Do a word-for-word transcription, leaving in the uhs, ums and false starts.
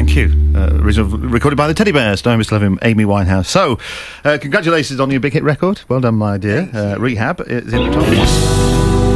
Thank you. Uh, original, recorded by the Teddy Bears, starring Mister Levin, Amy Winehouse. So, uh, congratulations on your big hit record. Well done, my dear. Uh, Rehab is in the top.